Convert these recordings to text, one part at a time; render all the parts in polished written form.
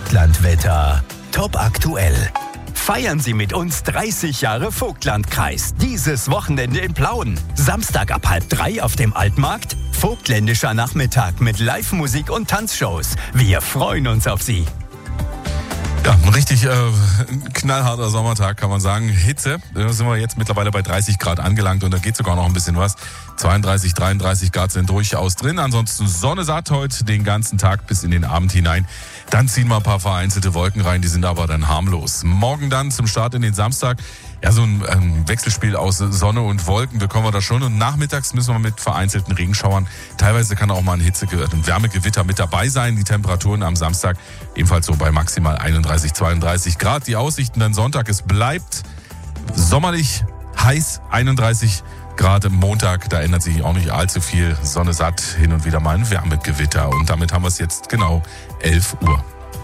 Vogtlandwetter top aktuell. Feiern Sie mit uns 30 Jahre Vogtlandkreis. Dieses Wochenende in Plauen. Samstag ab 2:30 auf dem Altmarkt. Vogtländischer Nachmittag mit Live-Musik und Tanzshows. Wir freuen uns auf Sie. Ja, ein richtig knallharter Sommertag, kann man sagen. Hitze, da sind wir jetzt mittlerweile bei 30 Grad angelangt und da geht sogar noch ein bisschen was. 32, 33 Grad sind durchaus drin. Ansonsten Sonne satt heute den ganzen Tag bis in den Abend hinein. Dann ziehen wir ein paar vereinzelte Wolken rein, die sind aber dann harmlos. Morgen dann zum Start in den Samstag. Ja, so ein Wechselspiel aus Sonne und Wolken bekommen wir da schon. Und nachmittags müssen wir mit vereinzelten Regenschauern. Teilweise kann auch mal ein Wärmegewitter mit dabei sein. Die Temperaturen am Samstag ebenfalls so bei maximal 31, 32 Grad. Die Aussichten dann Sonntag, es bleibt sommerlich heiß, 31 Grad am Montag. Da ändert sich auch nicht allzu viel. Sonne satt, hin und wieder mal ein Wärmegewitter. Und damit haben wir es jetzt genau 11 Uhr.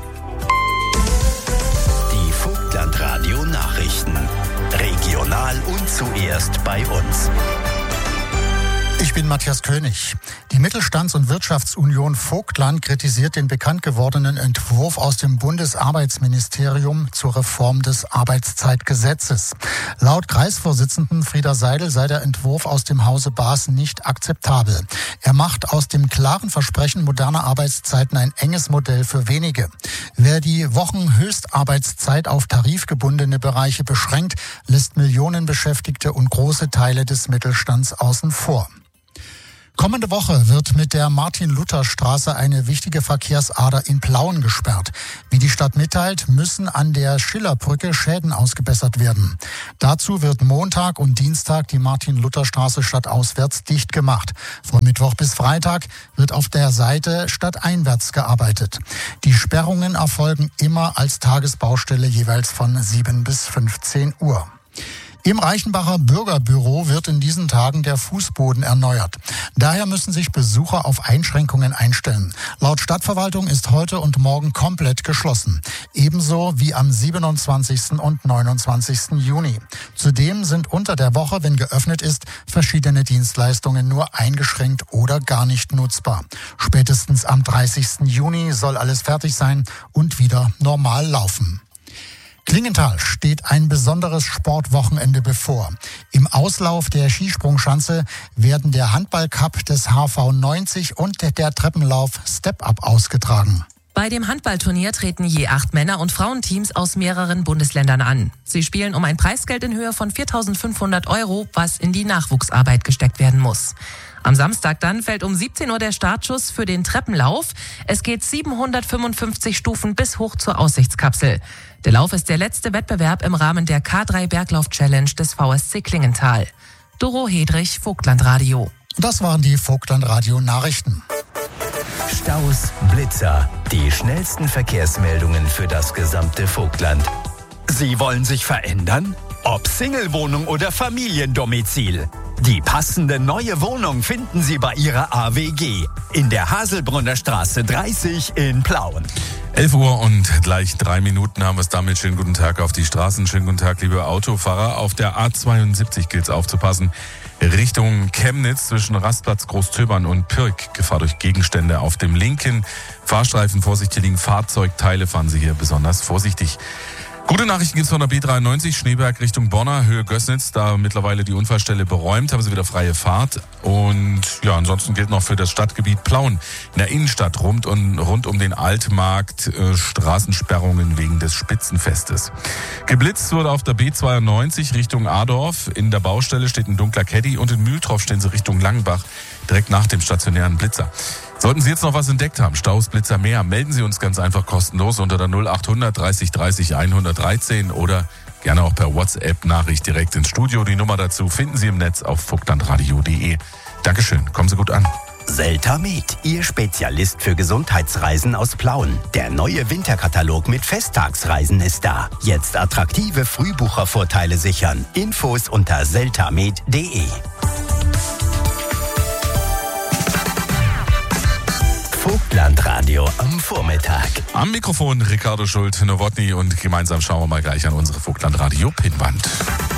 Die Vogtlandradio Nachrichten. Regional und zuerst bei uns. Ich bin Matthias König. Die Mittelstands- und Wirtschaftsunion Vogtland kritisiert den bekannt gewordenen Entwurf aus dem Bundesarbeitsministerium zur Reform des Arbeitszeitgesetzes. Laut Kreisvorsitzenden Frieda Seidel sei der Entwurf aus dem Hause Baas nicht akzeptabel. Er macht aus dem klaren Versprechen moderner Arbeitszeiten ein enges Modell für wenige. Wer die Wochenhöchstarbeitszeit auf tarifgebundene Bereiche beschränkt, lässt Millionen Beschäftigte und große Teile des Mittelstands außen vor. Kommende Woche wird mit der Martin-Luther-Straße eine wichtige Verkehrsader in Plauen gesperrt. Wie die Stadt mitteilt, müssen an der Schillerbrücke Schäden ausgebessert werden. Dazu wird Montag und Dienstag die Martin-Luther-Straße stadtauswärts dicht gemacht. Von Mittwoch bis Freitag wird auf der Seite stadteinwärts gearbeitet. Die Sperrungen erfolgen immer als Tagesbaustelle jeweils von 7 bis 15 Uhr. Im Reichenbacher Bürgerbüro wird in diesen Tagen der Fußboden erneuert. Daher müssen sich Besucher auf Einschränkungen einstellen. Laut Stadtverwaltung ist heute und morgen komplett geschlossen. Ebenso wie am 27. und 29. Juni. Zudem sind unter der Woche, wenn geöffnet ist, verschiedene Dienstleistungen nur eingeschränkt oder gar nicht nutzbar. Spätestens am 30. Juni soll alles fertig sein und wieder normal laufen. Klingenthal steht ein besonderes Sportwochenende bevor. Im Auslauf der Skisprungschanze werden der Handballcup des HV 90 und der Treppenlauf Step-Up ausgetragen. Bei dem Handballturnier treten je 8 Männer- und Frauenteams aus mehreren Bundesländern an. Sie spielen um ein Preisgeld in Höhe von 4.500 €, was in die Nachwuchsarbeit gesteckt werden muss. Am Samstag dann fällt um 17 Uhr der Startschuss für den Treppenlauf. Es geht 755 Stufen bis hoch zur Aussichtskapsel. Der Lauf ist der letzte Wettbewerb im Rahmen der K3 Berglauf Challenge des VSC Klingenthal. Doro Hedrich, Vogtlandradio. Das waren die Vogtlandradio Nachrichten. Staus, Blitzer, die schnellsten Verkehrsmeldungen für das gesamte Vogtland. Sie wollen sich verändern? Ob Single-Wohnung oder Familiendomizil. Die passende neue Wohnung finden Sie bei Ihrer AWG in der Haselbrunner Straße 30 in Plauen. 11 Uhr und gleich 3 Minuten haben wir es damit. Schönen guten Tag auf die Straßen. Schönen guten Tag, liebe Autofahrer. Auf der A72 gilt es aufzupassen. Richtung Chemnitz zwischen Rastplatz Großtöbern und Pirk. Gefahr durch Gegenstände auf dem linken Fahrstreifen. Vorsicht, hier liegen Fahrzeugteile. Fahren Sie hier besonders vorsichtig. Gute Nachrichten gibt's von der B93, Schneeberg Richtung Bonner, Höhe Gößnitz, da mittlerweile die Unfallstelle beräumt, haben sie wieder freie Fahrt. Und ja, ansonsten gilt noch für das Stadtgebiet Plauen. In der Innenstadt rund um den Altmarkt Straßensperrungen wegen des Spitzenfestes. Geblitzt wurde auf der B92 Richtung Adorf. In der Baustelle steht ein dunkler Caddy und in Mühltorf stehen sie Richtung Langenbach, direkt nach dem stationären Blitzer. Sollten Sie jetzt noch was entdeckt haben, Staus, Blitzer, mehr, melden Sie uns ganz einfach kostenlos unter der 0800 30 30 113 oder gerne auch per WhatsApp-Nachricht direkt ins Studio. Die Nummer dazu finden Sie im Netz auf vogtlandradio.de. Dankeschön, kommen Sie gut an. Seltamed, Ihr Spezialist für Gesundheitsreisen aus Plauen. Der neue Winterkatalog mit Festtagsreisen ist da. Jetzt attraktive Frühbuchervorteile sichern. Infos unter seltamed.de. Vogtlandradio am Vormittag. Am Mikrofon Ricardo Schult, Nowotny und gemeinsam schauen wir mal gleich an unsere Vogtlandradio-Pinnwand.